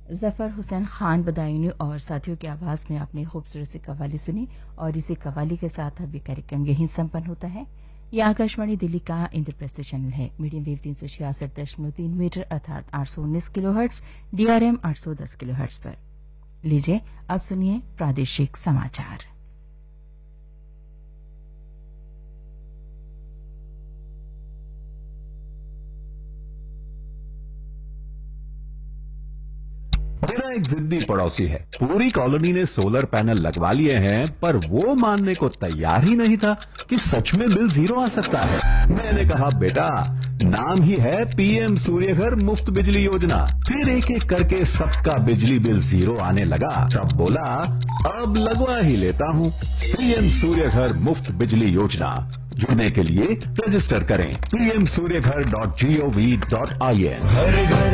जफर हुसैन खान बदायूनी और साथियों की आवाज में आपने खूबसूरत सी कव्वाली सुनी और इसी कव्वाली के साथ अब ये कार्यक्रम यहीं संपन्न होता है। ये आकाशवाणी दिल्ली का इंद्रप्रस्थ चैनल है। मीडियम वेव 366.3 मीटर अर्थात 819 किलोहर्ट्ज, DRM 810 किलोहर्ट्ज पर। लीजिए अब सुनिए प्रादेशिक समाचार। मेरा एक जिद्दी पड़ोसी है। पूरी कॉलोनी ने सोलर पैनल लगवा लिए हैं, पर वो मानने को तैयार ही नहीं था कि सच में बिल जीरो आ सकता है। मैंने कहा बेटा, नाम ही है पीएम सूर्यघर मुफ्त बिजली योजना। फिर एक एक करके सबका बिजली बिल जीरो आने लगा। तब बोला अब लगवा ही लेता हूँ। पीएम सूर्यघर मुफ्त बिजली योजना। जुड़ने के लिए रजिस्टर करें pmsuryaghar.gov.in। हर घर